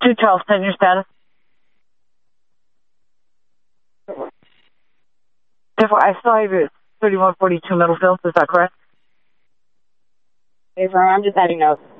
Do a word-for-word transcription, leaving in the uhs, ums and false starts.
two twelve, send your status. Therefore, I still have you at thirty-one forty-two Middlefield, is that correct? Hey, I'm just adding notes.